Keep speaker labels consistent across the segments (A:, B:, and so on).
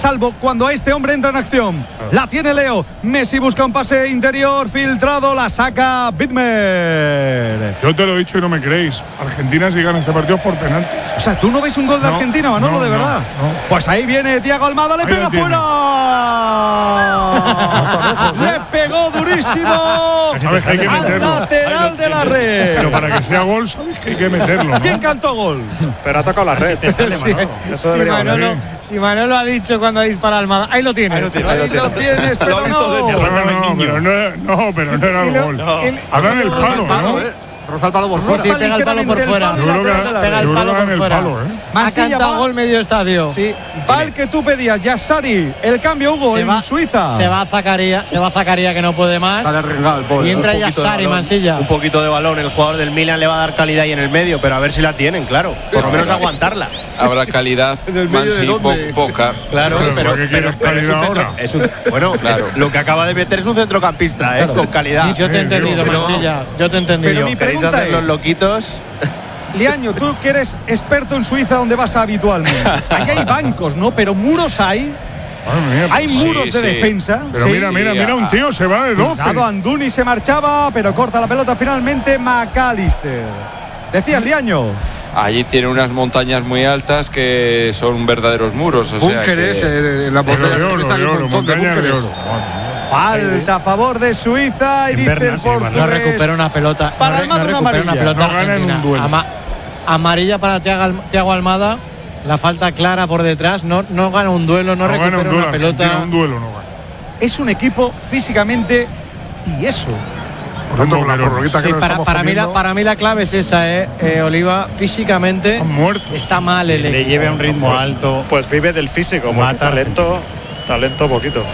A: salvo cuando este hombre entra en acción. La tiene Leo. Messi busca un pase interior filtrado, la saca Widmer.
B: Yo te lo he dicho y no me creéis. Argentina si gana este partido por penalti.
A: O sea, ¿tú no ves un gol de Argentina, Manolo, de verdad?
B: No.
A: Pues ahí viene Thiago Almada, le pega fuera. Le pegó durísimo.
B: Sabes que hay que meterlo.
A: Al lateral de la red.
B: Pero para que sea gol, sabes que hay que meterlo, ¿no?
A: ¿Quién cantó gol?
C: Pero ha tocado la red.
D: Si Manolo ha dicho cuando dispara Almada, ahí lo tienes.
A: Ahí lo tienes, pero no.
B: Pero no era el gol. Habrá en el palo, ¿no?
E: Roza el palo por
D: Sí,
E: fuera.
D: pega el palo por fuera.
B: Pega
D: el palo por fuera. Ha
A: Mansilla
D: cantado
A: va.
D: gol medio estadio.
A: Sí, va el que tú pedías, Yassari. El cambio, Hugo, en Suiza.
D: Se va Zakaria que no puede más. Y entra Yassari, Mansilla.
F: Un poquito de balón, el jugador del Milan le va a dar calidad ahí en el medio, pero a ver si la tienen, claro. Por lo menos aguantarla.
G: Habrá calidad, poca.
F: Claro, pero
B: quieres calidad ahora.
F: Bueno,
G: claro.
F: Lo que acaba de meter es un centrocampista,
A: Claro.
F: con calidad.
D: Yo te he entendido, Mansilla. Yo te he entendido.
A: Pero mi
F: ¿Queréis
A: pregunta
F: hacer los
A: es,
F: loquitos?
A: Liaño, tú que eres experto en Suiza, donde vas habitualmente. Aquí hay bancos, ¿no? Pero muros hay. Hay muros de defensa.
B: Pero
A: Sí.
B: mira, un tío se va de 12.
A: Cuidado, Anduni se marchaba, pero corta la pelota finalmente McAllister. Decías, Liaño.
G: Allí tiene unas montañas muy altas que son verdaderos muros. O sea
E: Búnkeres,
G: que
E: la montaña
B: de oro, montaña de oro.
A: Falta a favor de Suiza y dice el portugués.
D: No recupera una pelota.
A: Para Almada una amarilla.
B: No gana en un duelo.
D: Amarilla para Thiago Almada. La falta clara por detrás. No gana un duelo, no recupera
B: gana un duelo,
D: una pelota.
B: un duelo no gana.
A: Es un equipo físicamente tieso.
E: Por tanto, con la prorroguita que
D: Sí,
E: nos estamos comiendo,
D: para mí la clave es esa, Oliva. Físicamente
B: Han muerto.
D: está mal el
C: Le
D: equipo.
C: lleve a un ritmo alto. Pues vive del físico. Más talento poquito.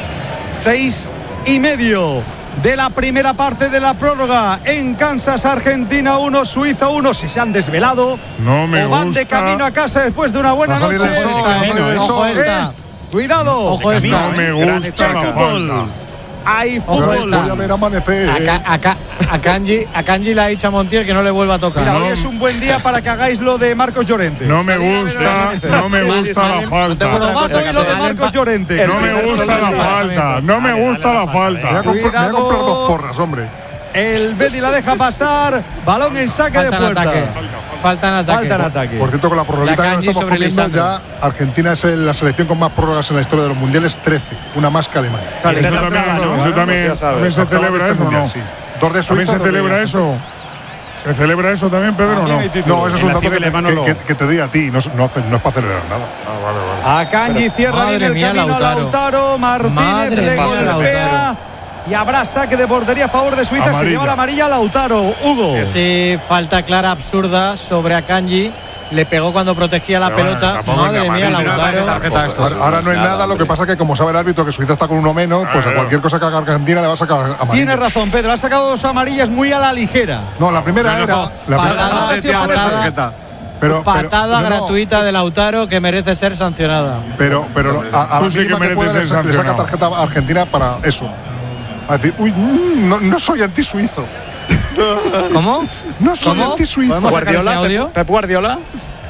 A: 6:30 de la primera parte de la prórroga. En Kansas, Argentina 1, Suiza 1. Si se han desvelado
B: No me
A: o van
B: gusta.
A: de camino a casa después de una buena
E: Va a salir
A: noche.
E: el sol, va a salir el
D: Ojo
E: sol.
D: esta.
A: Cuidado.
D: Ojo esta.
B: No me gusta
A: Hay
B: la
A: fútbol.
B: falta.
A: Hay
D: Ojo
A: fútbol.
D: esta.
E: voy a ver amanecer.
D: A Kanji le ha dicho a Montiel que no le vuelva a tocar.
A: Mira, hoy es un buen día para que hagáis lo de Marcos Llorente.
B: No me
A: Salir a ver el
B: gusta
A: amanecer.
B: la falta.
A: Probato y lo de Marcos Llorente.
B: No me gusta la falta. No me gusta la
E: Me voy a
B: falta.
E: comprar dos porras, hombre.
A: El Betis la deja pasar. Balón en saque de
D: Falta en
A: puerta.
D: ataque. Falta en ataque.
A: Falta en ataque.
E: Por cierto, con la prorroguita
D: La
E: que nos
D: Kanji
E: estamos
D: sobre
E: comiendo,
D: Lisandro.
E: ya Argentina es la selección con más prórrogas en la historia de los mundiales, 13. Una más que Alemania.
B: Eso también se celebra eso, ¿no?
E: Sí. Dos de
B: ¿También
E: Suiza,
B: se
E: dos de
B: celebra
E: Argentina.
B: eso? ¿Se celebra eso también, Pedro, o no?
E: No, eso es un
C: En la
E: dato
C: FIBE Manolo.
E: que te di a ti, no es para celebrar nada.
A: A Kanji cierra
D: Madre
A: bien el
D: mía,
A: camino
D: Lautaro.
A: Lautaro. Martínez
D: Madre
A: le
D: mía,
A: golpea.
D: Lautaro.
A: Y habrá saque de portería a favor de Suiza. Se
B: Amarilla.
A: lleva la amarilla a Lautaro. Hugo.
D: Sí, falta clara absurda sobre Akanji. Le pegó cuando protegía la
B: Pero bueno,
D: pelota.
B: tampoco es
D: Madre
B: que
D: mía,
B: amarilla.
D: Lautaro.
E: Ahora no es nada, lo que pasa es que como sabe el árbitro que Suiza está con uno menos, pues a cualquier cosa que haga Argentina le va a sacar amarilla.
A: Tiene razón, Pedro. Ha sacado dos amarillas muy a la ligera.
E: No, la primera era. La
D: Patada,
E: primera,
D: patada
E: no,
D: gratuita de Lautaro que merece ser sancionada.
E: Pero a la
B: Tú sí que
E: mínima que
B: mereces
E: pueda
B: ser
E: le saca
B: sancionado.
E: tarjeta a Argentina para eso. A decir, uy, no soy anti-suizo.
D: ¿Cómo?
E: No soy
D: ¿Cómo?
E: anti-suizo.
D: ¿Podemos sacar ese audio?
C: Pep Guardiola.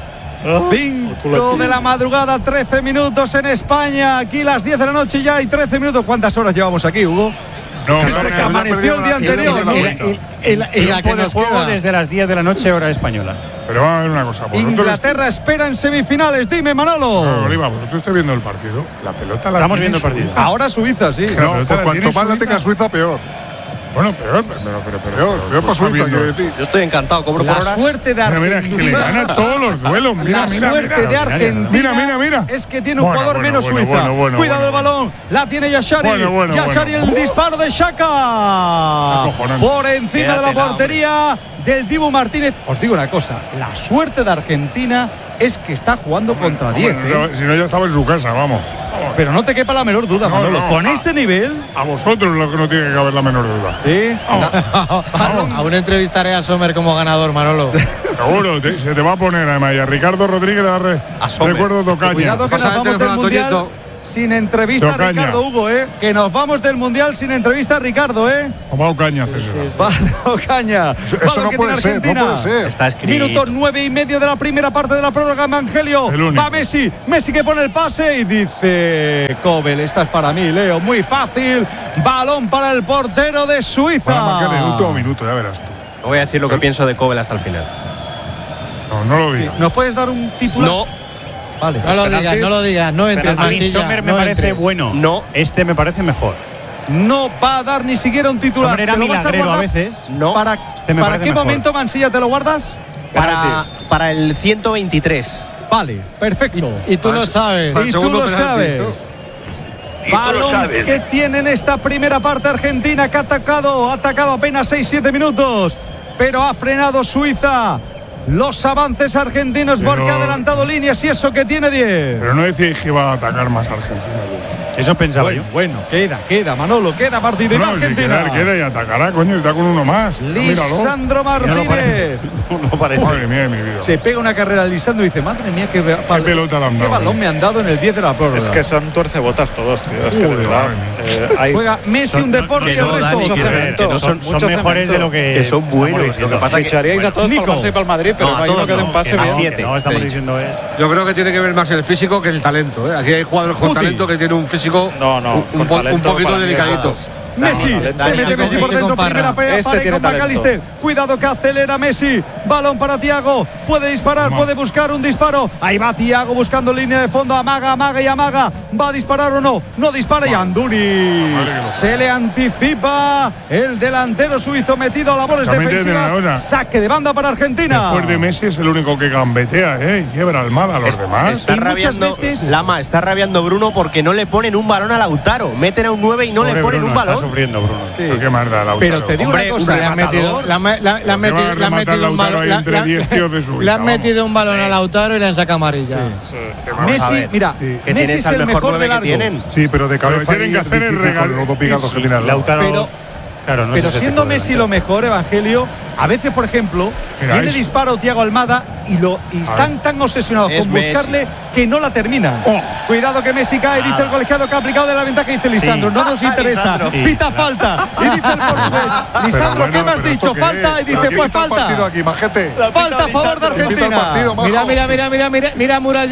A: 5 de la madrugada, 13 minutos en España. Aquí las 10 de la noche ya hay 13 minutos. ¿Cuántas horas llevamos aquí, Hugo?
B: No,
A: Desde que amaneció el día anterior, ¿no?
D: Y la que nos queda.
C: Desde las 10 de la noche, hora española.
B: Pero vamos a ver una cosa.
A: Inglaterra espera en semifinales. Dime, Manolo.
B: Oliva, vosotros estáis viendo el partido. La pelota la
C: Estamos
B: tiene
C: viendo el partido.
B: Suiza.
A: Ahora Suiza, sí.
B: La
E: No,
B: pelota
E: pues
B: la
E: cuanto
B: tiene
E: más la
B: Suiza.
E: tenga Suiza, peor.
B: Bueno, peor
E: Peor para Suiza, quiero decir.
F: Yo estoy encantado, cobro por
A: La
F: horas.
A: suerte de
B: Mira, es que le
A: Argentina.
B: gana todos los duelos. Mira,
A: La suerte de Argentina
B: Mira.
A: es que tiene un
B: Bueno,
A: jugador
B: bueno,
A: menos
B: bueno,
A: Suiza.
B: bueno,
A: Cuidado el
B: bueno.
A: balón. La tiene Yassari.
B: Bueno,
A: Yassari, el disparo de Xhaka.
B: Acojonante.
A: Por encima de la portería del Dibu Martínez. Os digo una cosa. La suerte de Argentina es que está jugando contra 10.
B: Si no, ya estaba en su casa, vamos.
A: Pero no te quepa la menor duda,
B: No,
A: Manolo.
B: no.
A: Con este nivel.
B: A vosotros lo que no tiene que caber la menor duda.
A: Sí.
D: Aún entrevistaré a Sommer como ganador, Manolo.
B: Seguro, se te va a poner además. Y a Ricardo Rodríguez le da recuerdo tocaña.
A: Cuidado que nos vamos del mundial. sin entrevista a
B: Ocaña.
A: Ricardo, Hugo, que nos vamos del Mundial sin entrevista a Ricardo,
B: Como Ocaña, César.
A: Vale, Ocaña.
E: Eso no puede ser, no puede ser.
F: Está escrito.
A: Minuto 9,5 de la primera parte de la prórroga, Evangelio.
B: El único.
A: Va Messi que pone el pase y dice: Kobel, esta es para mí, Leo. Muy fácil. Balón para el portero de Suiza.
E: Para marcar en
B: Último minuto, ya verás tú.
F: No voy a decir lo que pienso de Kobel hasta el final.
B: No lo digas.
A: ¿Nos puedes dar un titular?
F: No.
A: Vale.
D: No lo digas, no entres,
C: A mí
D: Mansilla.
C: Sommer me
D: no
C: parece
D: entres.
C: bueno.
F: No.
C: Este me parece mejor.
A: No va a dar ni siquiera un titular.
C: Sommer era
A: ¿Te lo vas
C: milagrero
A: guardar?
C: a veces.
F: No.
A: ¿Para,
C: Este me
A: ¿para
C: parece
A: qué
C: mejor.
A: momento, Mansilla, te lo guardas?
F: Para el 123.
A: Vale, perfecto.
D: Y tú lo sabes.
E: Para el
A: Y tú
E: segundo
A: lo
E: penalti,
A: sabes.
E: ¿no?
A: Balón que tiene en esta primera parte Argentina, que ha atacado apenas 6-7 minutos, pero ha frenado Suiza los avances argentinos
B: Pero-
A: porque ha adelantado líneas y eso que tiene 10.
B: Pero no decíais que iba a atacar más Argentina.
C: Eso pensaba
A: Bueno, queda, Manolo, queda partido y va
B: No, si
A: Argentina.
B: queda y atacará, coño, está con uno más. Míralo.
A: Lisandro Martínez.
C: No parece.
B: Madre mía de mi vida.
A: Se pega una carrera Lisandro y dice: madre mía, qué
B: pelota le han
A: qué
B: dado,
A: balón me han dado en el 10 de la prórroga.
C: Es que son tuercebotas todos, tío. Es que de
A: Joder,
C: verdad,
B: madre
A: Juega Messi un deporte y el resto
C: Dani,
A: otro.
C: que no son mejores de lo que
F: son
C: estamos
F: buenos.
C: diciendo.
F: Lo que pasa es que
H: Ficharíais a todos
A: Nico.
H: para el Barça y para el Madrid, pero
F: No,
H: no,
F: a
H: hay uno
F: todos
H: que dé un
F: no,
H: pase
F: que no.
H: bien.
F: Siete.
C: No, estamos diciendo es.
I: Yo creo que tiene que ver más el físico que el talento. Aquí hay jugadores con
A: Guti.
I: talento que tienen un físico
C: No,
I: un
C: talento
I: poquito
C: para mí
I: delicadito.
A: Messi, se mete Messi por dentro, primera pared
H: Este
A: con
H: tiene
A: McAllister. Cuidado que acelera Messi. Balón para Thiago. Puede disparar, puede buscar un disparo. Ahí va Thiago buscando línea de fondo. Amaga y amaga. ¿Va a disparar o no? No dispara y Anduri. Se le anticipa el delantero suizo metido a labores
B: También tiene una
A: defensivas.
B: hora.
A: Saque de banda para Argentina.
B: Después de Messi es el único que gambetea, y quiebra Almada a los demás.
F: Está
A: Y muchas
F: rabiando,
A: veces-
F: Lama, está rabiando Bruno porque no le ponen un balón a Lautaro. Meten a un 9 y no le
B: Pobre
F: ponen
B: Bruno,
F: un
C: Está
F: balón.
C: sufriendo, Bruno.
B: Pero qué más da, Lautaro.
A: Pero te digo
F: Hombre,
A: una cosa.
D: Le han metido, le han metido un balón.
B: entre 10 tíos de Suiza.
D: Le han metido un balón a Lautaro y le han sacado amarilla.
A: Messi, mira,
F: Que
A: Messi
F: tienes
A: es
F: al
A: el
F: mejor
A: mejor
F: 9
A: de
F: que
A: largo.
F: tienen.
E: Sí, pero de cabeza
B: tienen
E: ahí
B: que
E: es
B: hacer el
E: difícil
B: regalo.
E: con los dos picados
B: Sí,
E: Argentina al lado.
C: Lautaro.
A: Pero
C: Claro, no
A: Pero
C: es ese
A: siendo
C: tipo de
A: Messi
C: delantero.
A: lo mejor, Evangelio, a veces, por ejemplo,
B: Mira,
A: tiene
B: es-
A: disparo Thiago Almada y están tan obsesionados
F: Es
A: con buscarle que no la terminan.
B: Oh.
A: Cuidado que Messi cae, dice el colegiado que ha aplicado de la ventaja, dice Lisandro, no nos interesa,
F: Lisandro.
A: pita falta. Y dice el portugués, Lisandro,
E: bueno,
A: ¿qué me has
E: pero
A: dicho?
E: ¿esto qué
A: Falta,
E: es?
A: y dice,
E: ¿Quién
A: pues
E: quita el partido
A: falta.
E: aquí, majete?
A: Falta a favor de
E: ¿Quién quita el
A: Argentina.
E: partido, majo?
D: Mira Murat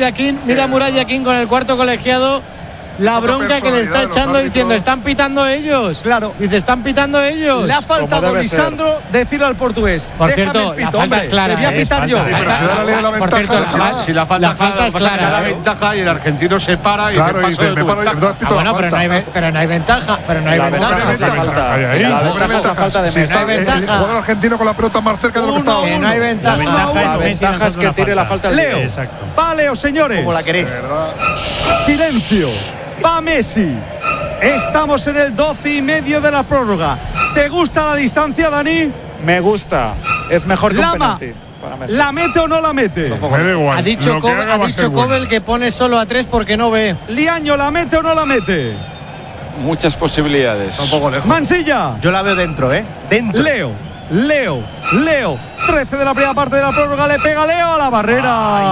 D: Yakin con el cuarto colegiado. La
E: Otra
D: bronca que le está
E: personalidad de los
D: echando
E: árbitros.
D: diciendo, están pitando ellos.
A: Claro.
D: Dice, están pitando ellos.
A: Le ha faltado
H: debe
A: Lisandro decirle al portugués,
D: Por
A: déjame
D: cierto,
A: el pito,
D: la falta
A: hombre,
D: es clara,
A: te voy a
D: es
A: pitar yo.
E: Sí, pero si da la ley de la
D: Por
E: ventaja,
D: cierto,
I: Si la falta,
D: la falta es
I: pasa que da
D: clara.
I: la ventaja y el argentino se para y
E: Claro, y
I: dice,
E: dice,
I: paso de
E: me
I: tu
E: paro y
I: ventaja.
E: entonces pito la
D: Bueno, pero no hay ventaja. Pero no hay
H: La
D: ventaja.
H: ventaja es la falta.
B: Ahí, ahí.
H: La
E: Hombre,
H: ventaja es la
E: ventaja.
H: falta de
E: Si
H: Messi.
E: está
D: No hay
E: el
D: ventaja.
E: jugador argentino con la pelota más cerca de lo que
A: Uno a
E: estaba.
D: Que no hay ventaja.
C: La
A: Uno a
C: ventaja
A: uno.
C: es Messi
H: La ventaja es que tire la falta del
A: Leo,
C: Exacto.
A: vale, señores.
F: Como la querés.
A: Silencio. Va Messi. Estamos en el 12,5 de la prórroga. ¿Te gusta la distancia, Dani?
H: Me gusta. Es mejor que un
A: Lama,
H: penalti para Messi.
A: ¿la mete o no la mete?
B: Me da igual.
D: Ha dicho
B: Lo que haga va a ser bueno.
D: Kobel que pone solo a 3 porque no ve.
A: Liaño, ¿la mete o no la mete?
G: Muchas posibilidades.
I: Un poco lejos.
A: Mansilla.
F: Yo la veo dentro, ¿eh? Dentro.
A: Leo. 13 de la primera parte de la prórroga. Le pega Leo a la barrera.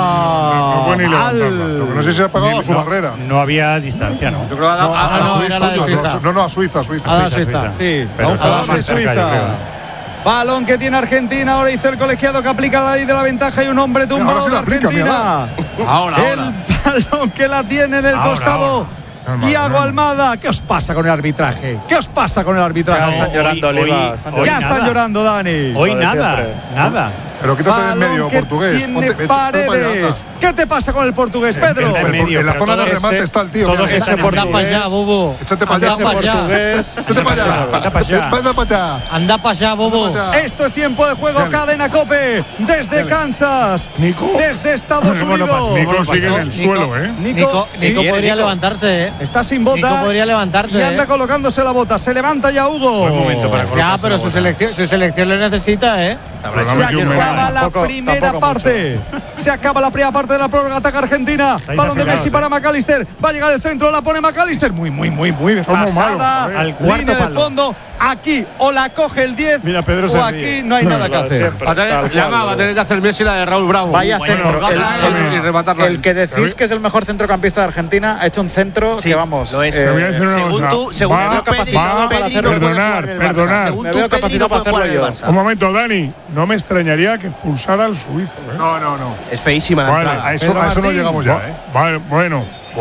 B: no puede ni levantarla.
E: Lo que no sé si se ha pegado a su barrera.
C: No había distancia, ¿no?
I: Yo creo que ha dado
D: no, era la de Suiza.
E: No, a Suiza.
D: A la Suiza.
A: Sí,
C: Pero
A: a un
C: estaba
A: jugador de
C: más cerca, yo
A: Suiza.
C: creo.
A: Balón que tiene Argentina. Ahora dice el colegiado que aplica la ley de la ventaja y un hombre tumbado
E: ahora
A: de
E: sí la aplica,
A: Argentina.
I: Ahora.
A: El balón que la tiene en el
C: Ahora,
A: costado.
B: ahora.
A: Thiago Almada. ¿Qué os pasa con el arbitraje? ¿Qué os pasa con el
H: Ya
A: arbitraje?
H: están llorando,
C: hoy-
H: Oliva.
C: hoy-
H: Están
C: hoy
A: Ya
H: llorando.
A: están
C: nada.
A: llorando, Dani.
C: Hoy
H: Lo de
C: nada,
H: siempre.
C: nada.
E: Pero quítate de en
A: Balón
E: medio,
A: que
E: portugués.
A: tiene
E: Ponte- vete para allá,
A: Paredes.
E: anda.
A: ¿Qué te pasa con el portugués, Pedro?
C: Está en medio,
E: En la
C: pero
E: zona de
C: todo
E: remate
H: ese-
E: está el tío.
C: todos
E: mira,
C: están
E: échate
C: en
D: Anda para allá, bobo.
E: Échate para
D: Anda
E: allá.
D: para allá.
H: Portugués.
E: Échate para allá.
C: Anda para allá.
E: Anda para allá.
D: Anda para allá, bobo.
E: Anda para allá.
A: Esto es tiempo de juego,
E: Dale.
A: cadena Cope, desde Kansas,
B: Nico.
A: desde Estados
B: Bueno, pues
A: Unidos.
B: Nico sigue en el
D: Nico.
B: suelo, ¿eh?
D: Nico
A: sí,
D: podría levantarse,
A: está sin
D: Nico
A: bota
D: podría levantarse,
A: y anda colocándose la bota. Se levanta ya Hugo.
C: Buen momento para
D: Ya,
C: colocarse
D: pero
C: la
D: su
C: bota.
D: selección le necesita,
B: Pero
A: Se
B: no metió un
A: acaba
B: menos.
A: la
H: Tampoco-
A: primera
H: tampoco
A: parte. Se acaba la primera parte de la prórroga. Ataca Argentina.
C: Estáis
A: Balón de
C: afilados,
A: Messi para McAllister. Va a llegar el centro. La pone McAllister. Muy
B: Somos
A: pasada.
B: malos, joder.
C: Al cuarto
A: Línea de
C: palo.
A: fondo. Aquí o la coge el 10
B: Mira, Pedro
A: o
B: se
A: aquí
B: ríe.
A: no hay nada que hacer.
F: Siempre,
I: Va a tener que hacer Messi la de Raúl Bravo.
H: Vaya centro.
I: Y rematarla.
H: El que decís que es el mejor centrocampista de Argentina ha hecho un centro que vamos.
F: lo es.
B: Te voy a decir una
F: según
B: cosa.
F: tú, según
B: Va-
F: tú, Pedri,
B: va-
F: Pedri no puede
B: perdonar,
F: jugar en el Barça.
B: perdonar.
F: Según
H: Me
F: tú,
H: veo
F: Pedri
H: capacitado
F: no puede
H: para
F: jugar en el
H: hacerlo
F: Barça.
B: Un momento, Dani. No me extrañaría que expulsara al suizo.
E: No.
F: Es feísima la
B: Vale,
F: entrada.
E: A eso
A: Pedro
E: no
A: Martín.
E: llegamos ya, ¿eh?
B: Vale, bueno.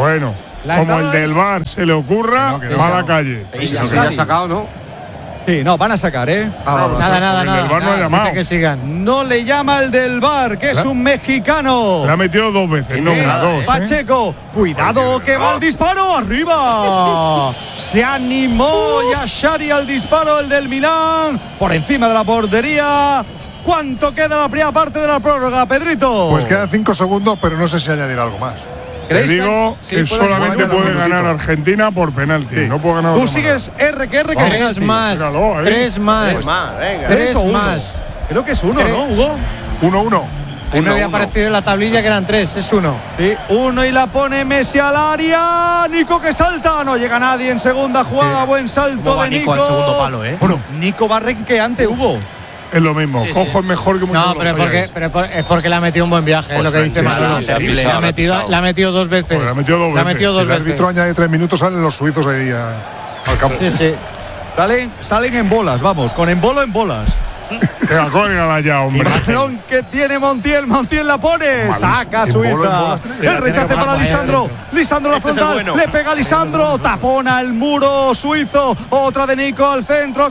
A: La
B: Como
A: entrada
B: el del
A: es-
B: VAR se le ocurra,
E: Que no,
B: va a la
E: no.
B: calle.
I: Que ya ha sacado, ¿no?
A: Sí, no, van a sacar, ¿eh?
D: Nada.
B: El del VAR no ha llamado.
D: Dice que sigan.
A: No le llama el del VAR, que es un mexicano.
B: Le ha metido 2 veces, no
A: Es
B: una, 2.
A: Pacheco, cuidado que va el disparo arriba. Se animó Yashari al disparo, el del Milán, por encima de la portería. ¿Cuánto queda la primera parte de la prórroga, Pedrito?
E: Pues quedan 5 segundos, pero no sé si añadir algo más.
B: Te
A: ¿Creéis
B: digo
A: sí,
B: que
A: puede
B: solamente
A: ganar un
B: puede
A: minutito?
B: ganar Argentina por penalti.
E: Sí.
B: No puede ganar
A: Tú
B: otra
A: sigues R que
B: Vamos.
D: Tres más.
B: Míralo ahí.
D: Tres más.
F: Es más, venga.
A: ¿Tres o uno?
D: más.
A: Creo que es uno,
D: Tres.
A: ¿no, Hugo?
E: 1-1.
D: Ahí me había aparecido en la tablilla que eran 3, es 1.
A: Sí, uno y la pone Messi al área. Nico que salta, no llega nadie en segunda jugada. Buen salto
F: ¿Cómo va
A: de
F: Nico
A: Nico.
F: al segundo palo, eh?
A: Bueno, Nico va renqueante, Hugo.
B: Es lo mismo.
D: Sí, sí.
B: Cojo es mejor que muchos
D: No,
B: de
D: pero,
B: los falláis.
D: es porque le ha metido un buen viaje, es lo que dice
B: sí,
D: Manolo.
G: sí, sí,
D: Le ha metido 2 veces.
B: Pues le ha metido dos
D: Le ha
B: veces.
D: metido
E: Si
D: 2
E: el
D: veces.
E: árbitro añade 3 minutos, salen los suizos ahí al campo.
D: Sí.
A: Salen en bolas, vamos, con embolo en bolas.
B: Venga, córrela ya, hombre.
A: Balón que tiene Montiel la pone, saca
E: En
A: Suiza.
E: bolas,
A: El rechace para Lisandro. Lisandro la
F: Este es el
A: frontal,
F: bueno.
A: le pega a Lisandro, tapona el muro suizo. Otra de Nico al centro,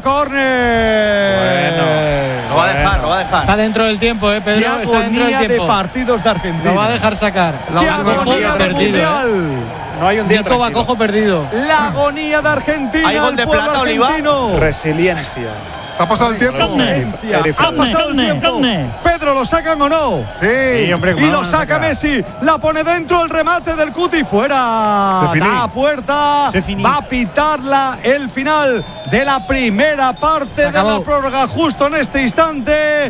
A: córner.
F: Lo va a dejar.
D: Está dentro del tiempo,
A: Qué
D: Pedro. Está dentro
A: agonía
D: del
A: de
D: tiempo.
A: partidos de Argentina.
D: Lo va a dejar sacar.
A: Qué agonía de
D: perdido.
A: mundial.
H: No hay un día
D: Nico
H: tranquilo.
D: Bacojo perdido.
A: La agonía de Argentina.
F: ¿Hay gol
A: el
F: de
A: pueblo
F: plata, Oliva?
A: argentino.
H: Resiliencia.
E: ¿Ha pasado el tiempo?
A: Ha pasado el tiempo. Pedro, ¿lo sacan o no?
E: Sí.
A: Y lo saca Messi, la pone dentro, el remate del Cuti fuera.
B: Se finí.
A: Da puerta, va a pitarla el final de la primera parte de la prórroga justo en este instante.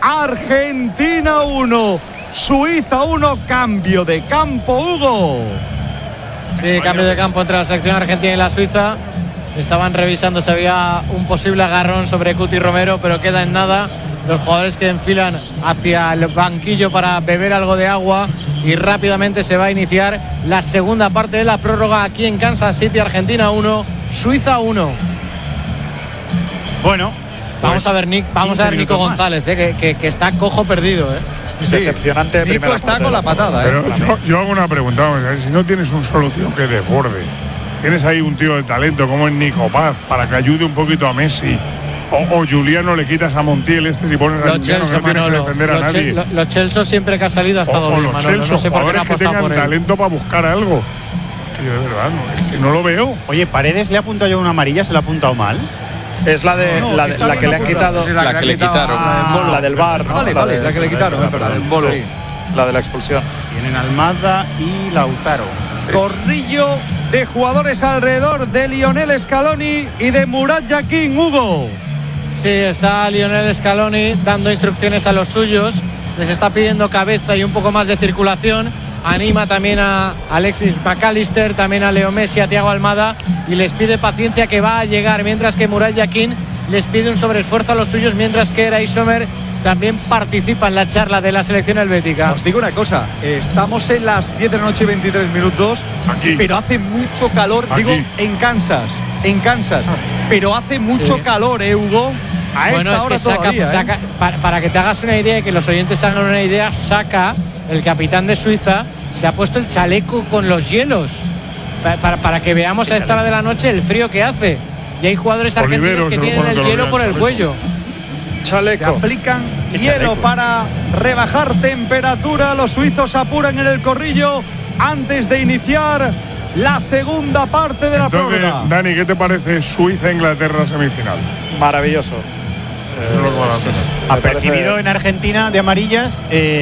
A: Argentina 1, Suiza 1, cambio de campo, Hugo.
D: Sí, cambio de campo entre la selección argentina y la Suiza. Estaban revisando si había un posible agarrón sobre Cuti Romero, pero queda en nada. Los jugadores que enfilan hacia el banquillo para beber algo de agua y rápidamente se va a iniciar la segunda parte de la prórroga aquí en Kansas City. Argentina 1, Suiza 1.
J: Bueno,
D: vamos a ver Nico
J: minutos más.
D: González, que está cojo perdido.
H: Decepcionante
A: Nico
H: primera
A: está
H: parte
A: con
H: de
A: la patada,
B: Pero yo hago una pregunta, vamos a ver, si no tienes un solo tío que desborde, tienes ahí un tío de talento como es Nico Paz para que ayude un poquito a Messi, o Juliano le quitas a Montiel si pones a
D: Los
B: Juliano
D: Chelsea,
B: que no tienes que
D: Manolo.
B: defender a nadie.
D: Los Chelsea siempre que ha salido ha estado
B: O
D: bien,
B: los
D: Manolo.
B: Chelsea,
D: No sé por qué no ha
B: jugadores que
D: apostado
B: tengan
D: por él.
B: talento para buscar algo. Tío, de verdad, es que no lo veo.
J: oye, Paredes le ha apuntado yo una amarilla, se la ha apuntado mal.
H: Es la de
A: No,
H: la,
A: que está
H: la que
A: bien
H: le han
A: apuntada.
H: quitado.
G: La que le quitaron.
H: La del VAR, ¿no?
A: Vale, la que le quitaron, es verdad. Sí.
H: La de la expulsión.
J: Tienen Almada y Lautaro.
A: Corrillo de jugadores alrededor de Lionel Scaloni y de Murat Yakin, Hugo.
D: Sí, está Lionel Scaloni dando instrucciones a los suyos. Les está pidiendo cabeza y un poco más de circulación. Anima también a Alexis McAllister, también a Leo Messi, a Thiago Almada, y les pide paciencia que va a llegar, mientras que Murat Yakin les pide un sobreesfuerzo a los suyos, mientras que Eray Sommer también participa en la charla de la selección helvética.
A: Os digo una cosa, estamos en las 10 de la noche, 23 minutos,
B: Aquí.
A: pero hace mucho calor,
B: Aquí.
A: digo, en Kansas, pero hace mucho
D: Sí.
A: calor, Hugo. A
D: Bueno,
A: esta
D: es
A: hora
D: que
A: todavía,
D: saca para que te hagas una idea y que los oyentes hagan una idea, Saka, el capitán de Suiza, se ha puesto el chaleco con los hielos para que veamos a esta hora de la noche el frío que hace. Y hay jugadores argentinos
B: Oliveros
D: que
B: se lo
D: tienen
B: ponen
D: el
B: todos los
D: hielo
B: días,
D: por el
B: chaleco.
D: cuello.
A: Le
H: Chaleco.
A: aplican hielo para rebajar temperatura. Los suizos apuran en el corrillo antes de iniciar la segunda parte de la
B: Entonces,
A: prórroga.
B: Dani, ¿qué te parece Suiza-Inglaterra semifinal?
H: Maravilloso.
B: Eso es lo que van a hacer.
J: Apercibido en Argentina de amarillas,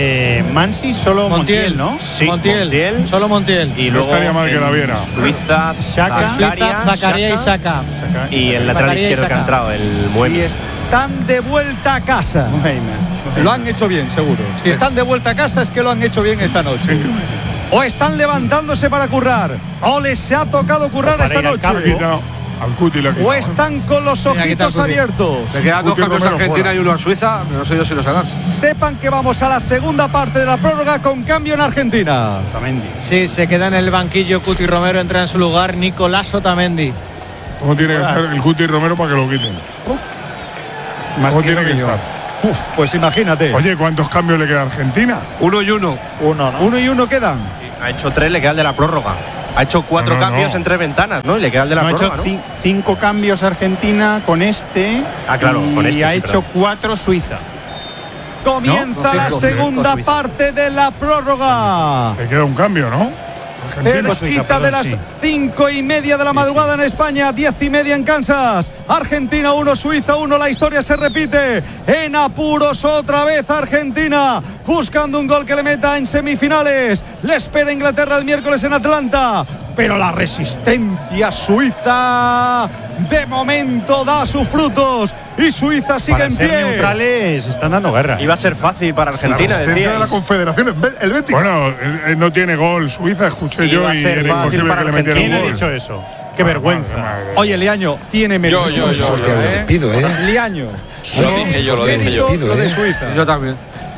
J: Mansi, solo Montiel, ¿no?
F: Sí,
D: Montiel, solo Montiel.
F: Y
B: No
F: luego
B: estaría mal que la
F: en
B: viera.
F: Suiza,
J: Xhaka.
D: Suiza, Zakaria y Saka.
F: Y el lateral
D: Zakaria y
F: izquierdo que ha
D: Saka.
F: entrado, el
A: Si
F: Muemi.
A: están de vuelta a casa, lo han hecho bien, seguro. Si están de vuelta a casa es que lo han hecho bien esta noche. O están levantándose para currar, o les ha tocado currar
J: para
A: esta
J: ir al
A: noche.
J: campo.
B: Al Cuti le ha quitado.
A: o están con los ojitos abiertos.
I: Le quedan 2 cambios a Argentina y 1 a Suiza. No sé yo si los harán.
A: Sepan que vamos a la segunda parte de la prórroga con cambio en Argentina.
J: Otamendi.
D: Sí, se queda en el banquillo Cuti Romero, entra en su lugar Nicolás Otamendi.
B: ¿Cómo tiene que estar el Cuti Romero para que lo quiten?
J: Más
B: ¿Cómo tiene que estar?
A: Pues imagínate.
B: Oye, ¿cuántos cambios le queda a Argentina?
I: 1 y 1.
A: 1 y 1 quedan.
F: Ha hecho 3, le queda el de la prórroga. Ha hecho 4 cambios en 3 ventanas, ¿no? Y le queda el de la
J: Ha
F: prórroga,
J: hecho
F: ¿no?
J: 5 cambios Argentina con este.
F: Ah, claro, con este
J: Y ha
F: sí,
J: hecho 4 Suiza.
A: Comienza la segunda parte de la prórroga.
B: Le queda un cambio, ¿no?
A: Cerquita de las 5:30 de la madrugada en España, 10:30 en Kansas. Argentina 1, Suiza 1. La historia se repite. En apuros otra vez Argentina, buscando un gol que le meta en semifinales. Le espera Inglaterra el miércoles en Atlanta. Pero la resistencia suiza de momento da sus frutos y Suiza sigue
J: Para
A: en
J: ser
A: pie.
J: neutrales están dando guerra.
F: Iba a ser fácil para Argentina,
E: La
F: decía.
E: de la Confederación, el Betis.
B: Bueno, él no tiene gol Suiza, escuché yo,
F: Iba a
B: y
F: ser
B: era
F: fácil
B: imposible
F: para
B: que le metiera un
J: ¿Quién ha
B: gol.
J: dicho eso? Qué vergüenza.
A: Oye, Liaño, tiene mérito.
G: Yo.
A: Liaño.
G: Lo dije yo.
A: Lo de Suiza.
I: Yo también.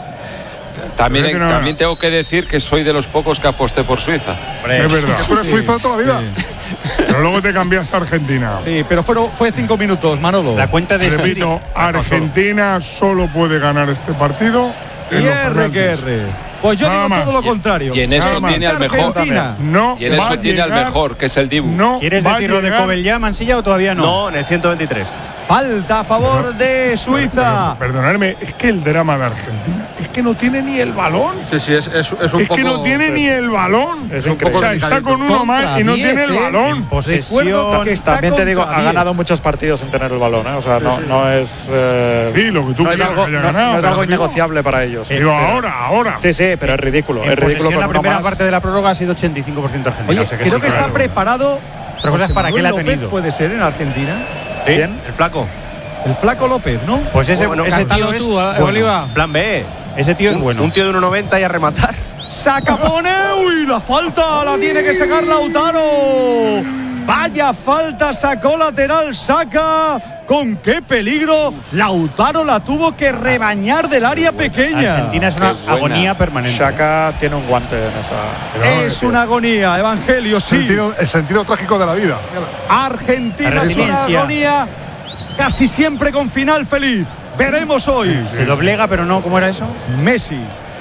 G: También tengo que decir que soy de los pocos que aposté por Suiza.
B: Es verdad.
E: Que tú eres suizo de toda la vida.
B: Pero luego te cambiaste a Argentina.
A: Sí, pero fue 5 minutos, Manolo.
J: La cuenta de
B: Repito, Argentina solo puede ganar este partido.
A: Y
B: en los
A: R
B: penaltis.
A: que R. Pues yo
B: Nada
A: digo
B: más.
A: todo lo contrario.
G: Y en eso
B: Nada más.
G: tiene al mejor.
A: Argentina.
B: No
G: Y en
B: va
G: eso
B: a
G: tiene al
B: llegar-
G: mejor, que es el Dibu.
B: No
J: ¿Quieres
B: va a
J: decir lo de
B: llegar-
J: Cobel ya, Mansilla, o todavía no?
F: No, en el 123.
A: Falta a favor de Suiza.
B: Perdonadme, es que el drama de Argentina es que no tiene ni el balón.
I: Sí, es un
B: Es
I: poco.
B: que no tiene ni el balón.
I: Es un poco
B: O sea, está con uno
A: Contra
B: más y no
A: 10,
B: tiene el balón.
A: Recuerdo
J: Posesión.
A: que está
H: También te digo,
A: contra
H: ha
A: 10.
H: ganado muchos partidos sin tener el balón, ¿eh? O sea, no es.
B: Sí, lo que tú
H: no es
B: quieras
H: algo,
B: que haya
H: no
B: ganado,
H: es
B: pero
H: algo
B: digo-
H: innegociable para ellos.
B: Digo, ahora.
H: Sí, pero es ridículo.
J: En
H: Es ridículo
J: posesión,
H: con
J: la
H: uno
J: primera
H: más.
J: parte de la prórroga ha sido 85% Argentina.
A: Oye,
J: o sea que
A: creo
J: sí,
A: que está
J: claro.
A: preparado.
J: Otra cosa es para qué la ha
A: López
J: tenido.
A: puede ser en Argentina.
J: ¿Quién?
F: El flaco.
A: El flaco López, ¿no?
J: Pues ese
F: Bueno,
J: tío
D: Cántalo
J: es
D: tú,
J: bueno.
D: Oliva.
F: Plan B.
J: Ese tío es bueno.
F: Un tío de 1,90 y a rematar.
A: Saca, pone. Uy, la falta la tiene que sacar Lautaro. Vaya falta, sacó lateral, saca. Con qué peligro. Lautaro la tuvo que rebañar del área pequeña.
J: Argentina es una
G: Qué buena.
J: agonía permanente.
H: Shaka tiene un guante en esa.
A: Es una agonía, Evangelio, sí.
E: El sentido trágico de la vida.
A: Argentina
J: La
A: es una
J: resiliencia.
A: agonía casi siempre con final feliz. Veremos hoy.
J: Se doblega, pero no, ¿cómo era eso?
A: Messi.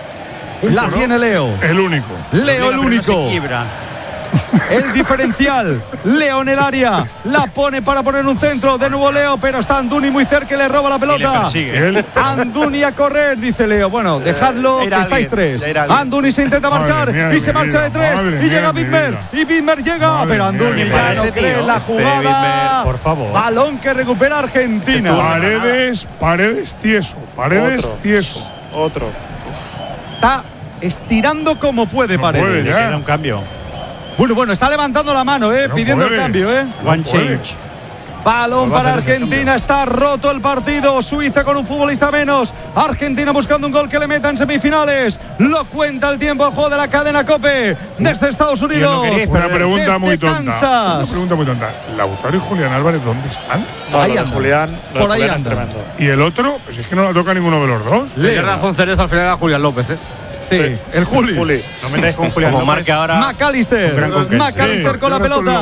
A: La tiene Leo.
B: El único.
A: Leo el
J: Doblega, pero no
A: único.
J: se quiebra.
A: El diferencial. Leo en el área. La pone para poner un centro. De nuevo Leo, pero está Anduni muy cerca y le roba la pelota.
B: Él-
A: Anduni a correr, dice Leo. Bueno, dejadlo, que
F: irá
A: estáis
F: alguien,
A: 3.
F: ya irá alguien.
A: Anduni se intenta
B: Madre
A: marchar
B: mía
A: y
B: de
A: se
B: mi
A: marcha de
B: vida,
A: 3.
B: madre
A: Y
B: mía
A: llega
B: de mi
A: Bitmer.
B: vida.
A: Y Bitmer llega,
B: Madre
A: pero
B: mía
A: Anduni
B: de mi
A: ya
B: vida.
A: no
J: Ese
A: cree
J: tío,
A: en la jugada.
J: Bitmer, por favor.
A: Balón que recupera Argentina.
B: Paredes tieso. Paredes
H: Otro.
B: tieso.
H: Otro.
A: Está estirando como puede,
B: No
A: Paredes.
B: puede
J: Le
B: ya.
J: queda un cambio.
A: Bueno, está levantando la mano,
B: No
A: pidiendo
B: puede.
A: el cambio,
J: One
B: puede.
J: change.
A: Balón
J: Pues va a
A: para
J: hacer ese
A: Argentina, está roto el partido. Suiza con un futbolista menos. Argentina buscando un gol que le meta en semifinales. Lo cuenta el tiempo, juego de la cadena COPE desde Estados Unidos.
B: Una pregunta
A: Desde
B: muy tonta.
A: Kansas.
B: Una pregunta muy tonta. Lautaro y Julián Álvarez, ¿dónde están?
H: No,
A: Ahí
H: lo de
A: anda.
H: Julián, lo de
A: Por ahí
H: Julián es
A: anda.
H: tremendo.
B: ¿Y el otro? Pues es que no la toca ninguno de los dos.
I: Tiene
A: Leo.
I: razón Cerezo, al final era Julián López, ¿eh?
A: Sí, el Juli.
H: Juli.
J: No me des con Julián
F: Como
J: López.
F: marque ahora.
A: McAllister.
J: Un gran conquense.
A: McAllister
B: Sí,
A: con la
B: yo no estoy
A: pelota.